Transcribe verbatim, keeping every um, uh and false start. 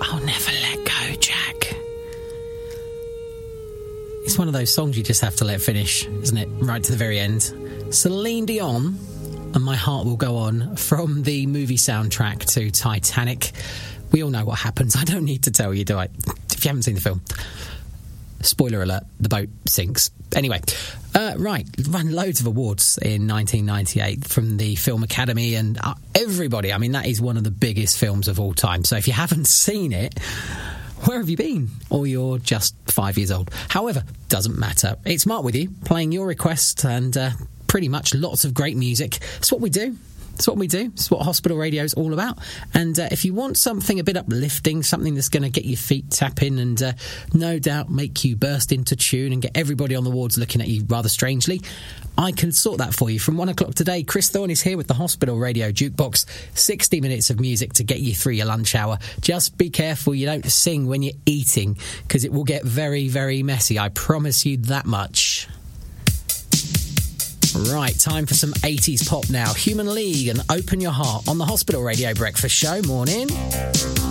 I'll never let go, Jack. It's one of those songs you just have to let finish, isn't it? Right to the very end. Celine Dion and My Heart Will Go On from the movie soundtrack to Titanic. We all know what happens. I don't need to tell you, do I? If you haven't seen the film. Spoiler alert, the boat sinks. Anyway, uh, right, won loads of awards in nineteen ninety-eight from the Film Academy and uh, everybody. I mean, that is one of the biggest films of all time. So if you haven't seen it, where have you been? Or you're just five years old. However, doesn't matter. It's Mark with you, playing your request and uh, pretty much lots of great music. It's what we do. It's what we do. It's what Hospital Radio is all about. And uh, if you want something a bit uplifting, something that's going to get your feet tapping and uh, no doubt make you burst into tune and get everybody on the wards looking at you rather strangely, I can sort that for you. From one o'clock today, Chris Thorne is here with the Hospital Radio Jukebox. sixty minutes of music to get you through your lunch hour. Just be careful you don't sing when you're eating, because it will get very, very messy. I promise you that much. Right, time for some eighties pop now. Human League and Open Your Heart on the Hospital Radio Breakfast Show. Morning.